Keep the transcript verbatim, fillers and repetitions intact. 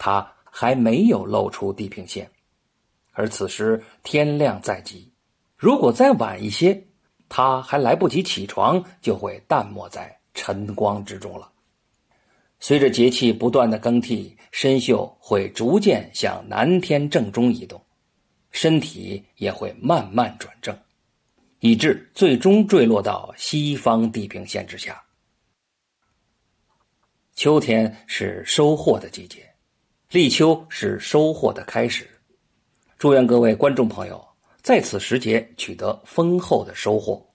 它还没有露出地平线，而此时天亮在即，如果再晚一些，它还来不及起床，就会淡没在晨光之中了。随着节气不断的更替，参宿会逐渐向南天正中移动，身体也会慢慢转正，以致最终坠落到西方地平线之下。秋天是收获的季节，立秋是收获的开始。祝愿各位观众朋友在此时节取得丰厚的收获。